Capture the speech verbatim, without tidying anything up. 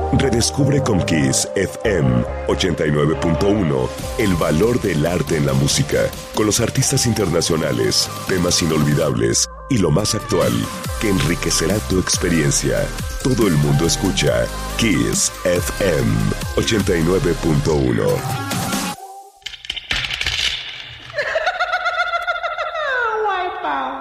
Redescubre con Kiss F M ochenta y nueve punto uno el valor del arte en la música, con los artistas internacionales, temas inolvidables y lo más actual, que enriquecerá tu experiencia. Todo el mundo escucha Kiss F M ochenta y nueve punto uno.